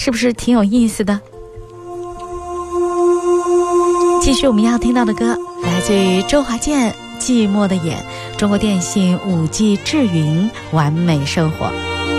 是不是挺有意思的？继续我们要听到的歌来自于周华健《寂寞的眼》，中国电信5G智云完美生活。